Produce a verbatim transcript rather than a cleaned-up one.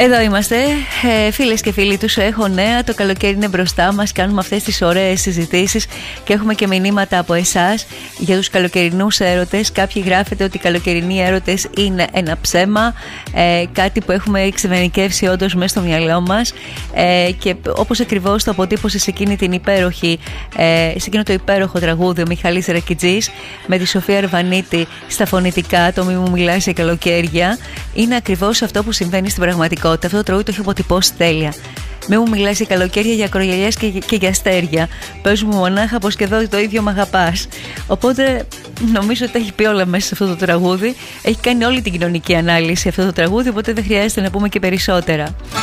Εδώ είμαστε, ε, φίλες και φίλοι του Έχω Νέα. Το καλοκαίρι είναι μπροστά μας. Κάνουμε αυτές τις ωραίες συζητήσεις και έχουμε και μηνύματα από εσάς για τους καλοκαιρινούς έρωτες. Κάποιοι γράφετε ότι οι καλοκαιρινοί έρωτες είναι ένα ψέμα, ε, κάτι που έχουμε εξειδανικεύσει όντως μέσα στο μυαλό μας, ε, και όπως ακριβώς το αποτύπωσε σε εκείνη την υπέροχη, ε, σε εκείνο το υπέροχο τραγούδι ο Μιχάλης Ρακιτζής με τη Σοφία Αρβανίτη στα φωνητικά, το «Μη μου μιλάς για καλοκαίρια», είναι ακριβώς αυτό που συμβαίνει στην πραγματικότητα. Αυτό το τραγούδι το έχει αποτυπώσει τέλεια. Μη μου μιλάς για καλοκαίρια, για ακρογιαλιές και, και για αστέρια. Πες μου μονάχα πως και εδώ το ίδιο μ' αγαπάς. Οπότε νομίζω ότι έχει πει όλα μέσα σε αυτό το τραγούδι. Έχει κάνει όλη την κοινωνική ανάλυση αυτό το τραγούδι, οπότε δεν χρειάζεται να πούμε και περισσότερα.